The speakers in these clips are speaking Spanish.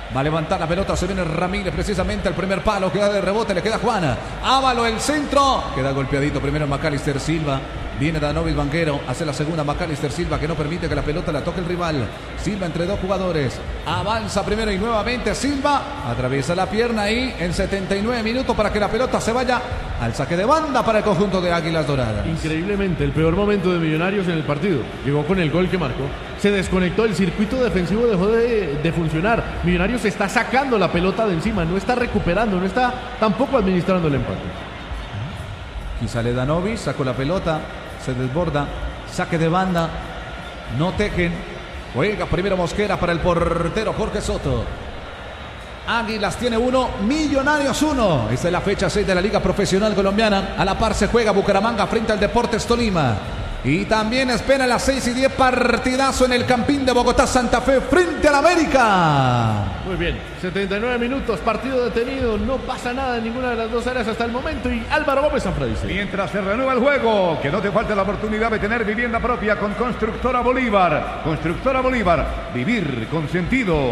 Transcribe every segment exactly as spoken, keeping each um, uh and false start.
Va a levantar la pelota, se viene Ramírez precisamente al primer palo, queda de rebote, le queda Juana. Ávalo el centro, queda golpeadito primero Macalister Silva. Viene Danovis Banquero, hace la segunda Macalister Silva que no permite que la pelota la toque el rival. Silva entre dos jugadores, avanza primero y nuevamente Silva, atraviesa la pierna ahí en setenta y nueve minutos para que la pelota se vaya al saque de banda para el conjunto de Águilas Doradas. Increíblemente, el peor momento de Millonarios en el partido. Llegó con el gol que marcó. Se desconectó, el circuito defensivo dejó de, de funcionar. Millonarios está sacando la pelota de encima, no está recuperando, no está tampoco administrando el empate. Aquí sale Danovis, sacó la pelota, se desborda, saque de banda, no tejen. Juega primero Mosquera para el portero Jorge Soto. Águilas tiene uno, Millonarios uno. Esta es la fecha seis de la Liga Profesional Colombiana. A la par se juega Bucaramanga frente al Deportes Tolima. Y también espera a las seis y diez partidazo en el Campín de Bogotá, Santa Fe frente al América. Muy bien, setenta y nueve minutos, partido detenido, no pasa nada en ninguna de las dos áreas hasta el momento. Y Álvaro Gómez Sanfra dice: mientras se renueva el juego, que no te falte la oportunidad de tener vivienda propia con Constructora Bolívar. Constructora Bolívar, vivir con sentido.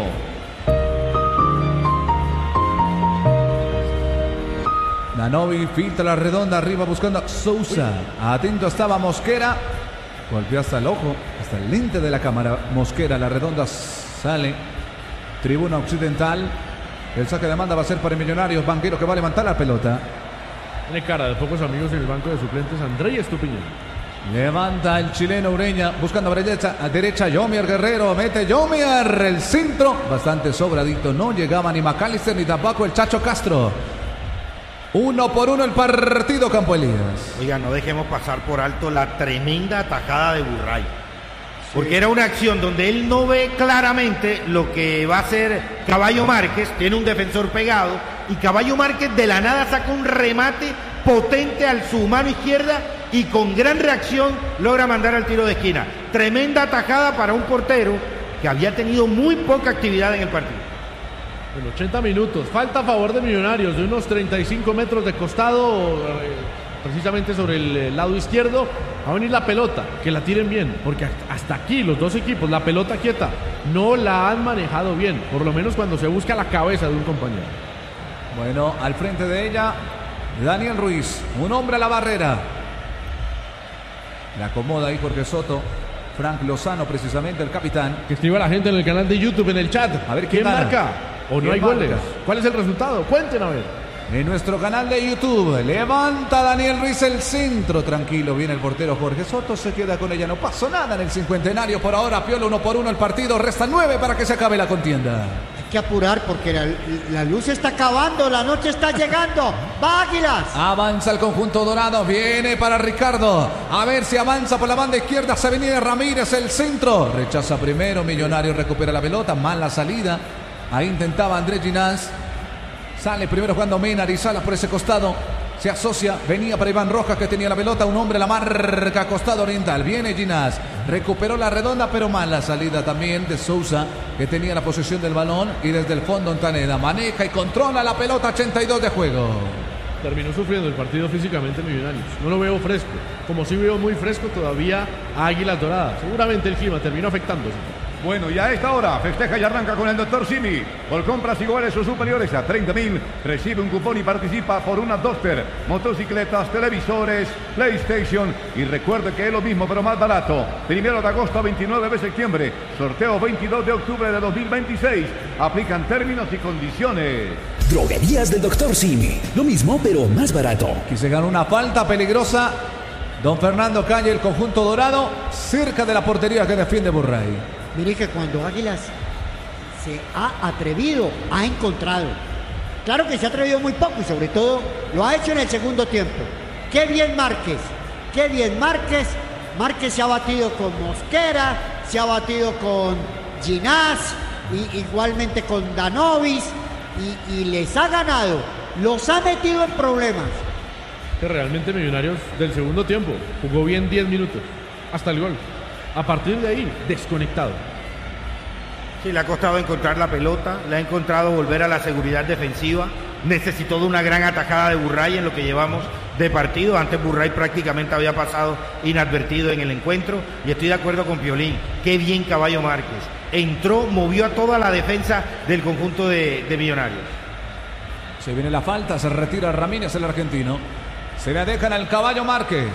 Danovi filtra la redonda arriba buscando a Sousa. Atento estaba Mosquera. Golpeó hasta el ojo, hasta el lente de la cámara. Mosquera, la redonda sale. Tribuna occidental. El saque de manda va a ser para Millonarios. Banquero que va a levantar la pelota. Tiene cara de pocos amigos en el banco de suplentes. Andrés Estupiñán. Levanta el chileno Ureña. Buscando a derecha, a derecha Yomier Guerrero. Mete Yomier. El centro. Bastante sobradito. No llegaba ni Macalister ni tampoco el Chacho Castro. Uno por uno el partido, Campo Elías. Oiga, no dejemos pasar por alto la tremenda atajada de Burray. Porque sí, era una acción donde él no ve claramente lo que va a hacer Caballo Márquez. Tiene un defensor pegado y Caballo Márquez de la nada saca un remate potente al su mano izquierda y con gran reacción logra mandar al tiro de esquina. Tremenda atajada para un portero que había tenido muy poca actividad en el partido. En ochenta minutos, falta a favor de Millonarios de unos treinta y cinco metros de costado, eh, precisamente sobre el lado izquierdo. Va a venir la pelota, que la tiren bien, porque hasta aquí los dos equipos, la pelota quieta, no la han manejado bien, por lo menos cuando se busca la cabeza de un compañero. Bueno, al frente de ella, Daniel Ruiz, un hombre a la barrera. La acomoda ahí Jorge Soto. Frank Lozano, precisamente el capitán. Que escriba la gente en el canal de YouTube, en el chat. A ver quién, quién marca. ¿O no hay marca? goles? ¿Cuál es el resultado? Cuenten a ver. En nuestro canal de YouTube, levanta Daniel Ruiz el centro. Tranquilo, viene el portero Jorge Soto, se queda con ella. No pasó nada en el cincuentenario por ahora. Piola uno por uno el partido. Resta nueve para que se acabe la contienda. Hay que apurar porque la, la luz está acabando, la noche está llegando. ¡Va Águilas! Avanza el conjunto dorado, viene para Ricardo. A ver si avanza por la banda izquierda. Se venía Ramírez, el centro. Rechaza primero, Millonario recupera la pelota. Mala salida. Ahí intentaba Andrés Ginás. Sale primero jugando Mena y Salas por ese costado. Se asocia, venía para Iván Rojas que tenía la pelota. Un hombre la marca, costado oriental. Viene Ginás, recuperó la redonda, pero mala salida también de Sousa, que tenía la posesión del balón. Y desde el fondo Ontaneda maneja y controla la pelota. ochenta y dos de juego. Terminó sufriendo el partido físicamente Millonarios. No lo veo fresco, como sí veo muy fresco todavía a Águilas Doradas. Seguramente el clima terminó afectándose. Bueno, y a esta hora festeja y arranca con el doctor Simi. Por compras iguales o superiores a treinta mil, recibe un cupón y participa por una Duster, motocicletas, televisores, PlayStation. Y recuerde que es lo mismo pero más barato. Primero de agosto a veintinueve de septiembre. Sorteo veintidós de octubre de dos mil veintiséis. Aplican términos y condiciones. Droguerías del doctor Simi. Lo mismo pero más barato. Aquí se ganó una falta peligrosa. Don Fernando Calle, el conjunto dorado, cerca de la portería que defiende Burray. Mire que cuando Águilas se ha atrevido, ha encontrado. Claro que se ha atrevido muy poco y sobre todo lo ha hecho en el segundo tiempo. Qué bien Márquez, qué bien Márquez. Márquez se ha batido con Mosquera, se ha batido con Ginás, y igualmente con Danovis y, y les ha ganado. Los ha metido en problemas. Que realmente Millonarios del segundo tiempo jugó bien diez minutos, hasta el gol. A partir de ahí, desconectado. Sí, le ha costado encontrar la pelota, le ha encontrado volver a la seguridad defensiva. Necesitó de una gran atajada de Burray en lo que llevamos de partido. Antes Burray prácticamente había pasado inadvertido en el encuentro, y estoy de acuerdo con Piolín. Qué bien Caballo Márquez. Entró, movió a toda la defensa del conjunto de, de Millonarios. Se viene la falta, se retira Ramírez, el argentino. Se la dejan al Caballo Márquez.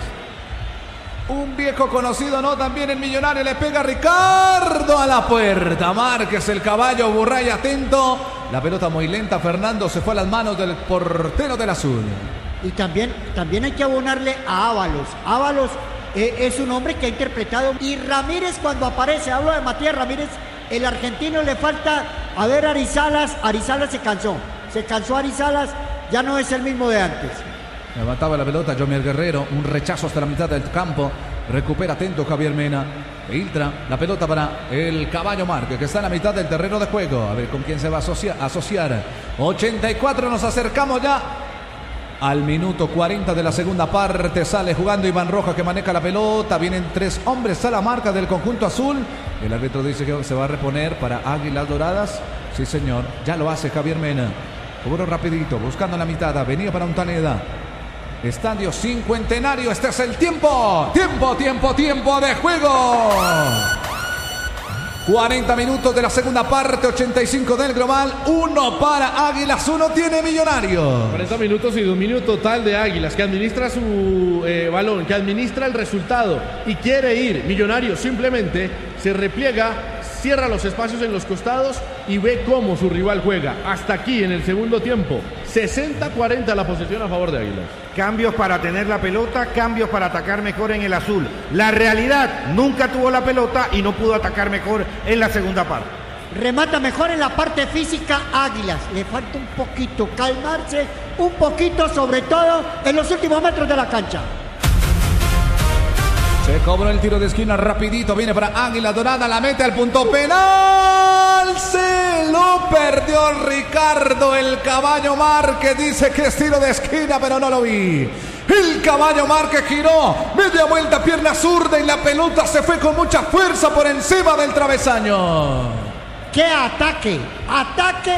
Un viejo conocido, ¿no? También el Millonario, le pega Ricardo a la puerta. Márquez, el Caballo, Burray atento. La pelota muy lenta, Fernando, se fue a las manos del portero del Azul. Y también, también hay que abonarle a Ábalos. Ábalos eh, es un hombre que ha interpretado. Y Ramírez cuando aparece, hablo de Matías Ramírez, el argentino le falta a ver a Arizalas. Arizalas se cansó. Se cansó Arizalas, ya no es el mismo de antes. Levantaba la pelota Jomier Guerrero, un rechazo hasta la mitad del campo. Recupera atento Javier Mena. Filtra la pelota para el Caballo Márquez, que está en la mitad del terreno de juego. A ver con quién se va a asociar. asociar. ochenta y cuatro, nos acercamos ya al minuto cuarenta de la segunda parte. Sale jugando Iván Rojas, que maneja la pelota. Vienen tres hombres a la marca del conjunto azul. El árbitro dice que se va a reponer para Águilas Doradas. Sí, señor. Ya lo hace Javier Mena. Cobro rapidito, buscando la mitad. Venía para Ontaneda. Estadio Cincuentenario. Este es el tiempo. Tiempo, tiempo, tiempo de juego. cuarenta minutos de la segunda parte, ochenta y cinco del global, uno para Águilas, uno tiene Millonario. cuarenta minutos y dominio total de Águilas, que administra su eh, balón, que administra el resultado y quiere ir. Millonario simplemente se repliega, cierra los espacios en los costados y ve cómo su rival juega. Hasta aquí en el segundo tiempo, sesenta cuarenta la posesión a favor de Águilas. Cambios para tener la pelota, cambios para atacar mejor en el azul. La realidad, nunca tuvo la pelota y no pudo atacar mejor en la segunda parte. Remata mejor en la parte física Águilas. Le falta un poquito calmarse, un poquito sobre todo en los últimos metros de la cancha. Se cobró el tiro de esquina rapidito, viene para Águila Dorada, la mete al punto penal. Se lo perdió Ricardo, el Caballo Márquez. Dice que es tiro de esquina, pero no lo vi. El Caballo Márquez giró, media vuelta, pierna zurda y la pelota se fue con mucha fuerza por encima del travesaño. ¡Qué ataque! Ataque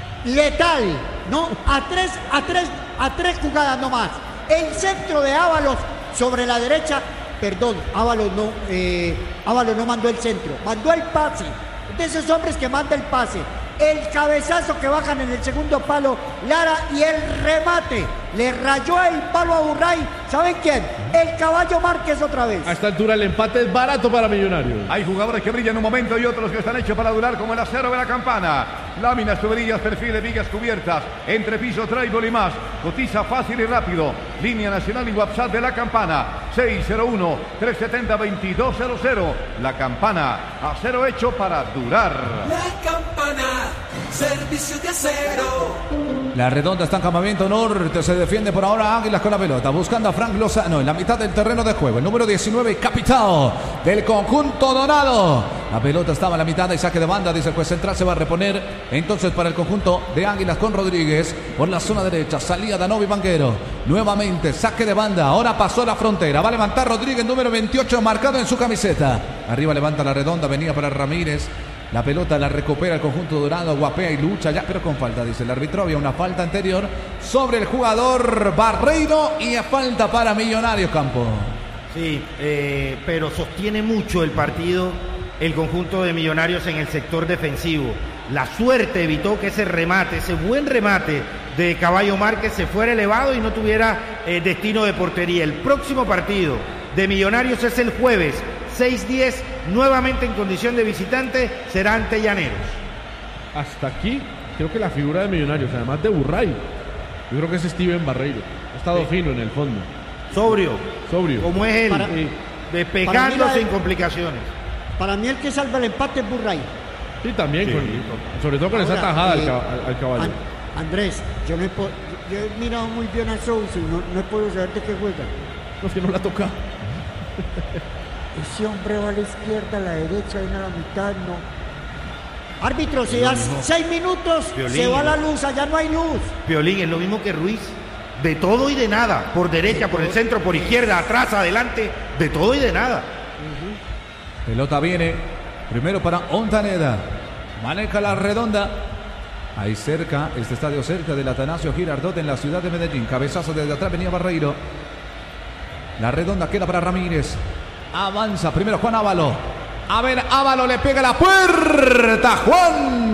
letal. No, a tres, a tres, a tres jugadas nomás. El centro de Ábalos sobre la derecha. Perdón, Ábalos no, eh, Ábalos no mandó el centro, mandó el pase. De esos hombres que manda el pase. El cabezazo que bajan en el segundo palo, Lara, y el remate. Le rayó el palo a Burray. ¿Saben quién? El Caballo Márquez otra vez. A esta altura el empate es barato para Millonarios. Hay jugadores que brillan un momento y otros que están hechos para durar, como el acero de la campana. Láminas, tuberías, perfiles, vigas cubiertas, entrepiso, trébol y más. Cotiza fácil y rápido. Línea nacional y WhatsApp de la campana. seis cero uno, tres siete cero, dos dos cero cero. La campana, acero hecho para durar. La campana, servicio de acero. La redonda está en campamento norte, se defiende por ahora Águilas con la pelota, buscando a Frank Lozano en la mitad del terreno de juego, el número diecinueve, capitán del conjunto dorado. La pelota estaba en la mitad y saque de banda, dice el juez central, se va a reponer entonces para el conjunto de Águilas con Rodríguez por la zona derecha, salía Danovi Banguero, nuevamente saque de banda, ahora pasó la frontera, va a levantar Rodríguez, número veintiocho, marcado en su camiseta, arriba levanta la redonda, venía para Ramírez. La pelota la recupera el conjunto dorado, guapea y lucha ya, pero con falta, dice el árbitro. Había una falta anterior sobre el jugador Barreiro y falta para Millonarios, Campo. Sí, eh, pero sostiene mucho el partido el conjunto de Millonarios en el sector defensivo. La suerte evitó que ese remate, ese buen remate de Caballo Márquez se fuera elevado y no tuviera eh, destino de portería. El próximo partido de Millonarios es el jueves seis diez, nuevamente en condición de visitante, será ante Llaneros. Hasta aquí, creo que la figura de Millonarios, además de Burray, yo creo que es Steven Barreiro. Ha estado sí. fino en el fondo. Sobrio. Sobrio. Como es él, para, eh, despejándose para sin complicaciones. Para mí el que salva el empate es Burray. Sí, también, sí. Con, sobre todo con Ahora, esa tajada eh, al, al caballo. An, Andrés, yo, no he, yo, yo he mirado muy bien a Sousa y no, no he podido saber de qué juega. No, es que no la toca. Ese hombre va a la izquierda, a la derecha, viene a la mitad, no. Árbitro, si das seis minutos, Piolín, se va la luz, allá no hay luz. Piolín, es lo mismo que Ruiz. De todo y de nada. Por derecha, por el centro, por izquierda, atrás, adelante. De todo y de nada. Uh-huh. Pelota viene primero para Ontaneda. Maneja la redonda. Ahí cerca, este estadio cerca del Atanasio Girardot en la ciudad de Medellín. Cabezazo desde atrás, venía Barreiro. La redonda queda para Ramírez. Avanza primero Juan Ávalo. A ver, Ávalo le pega la puerta. Juan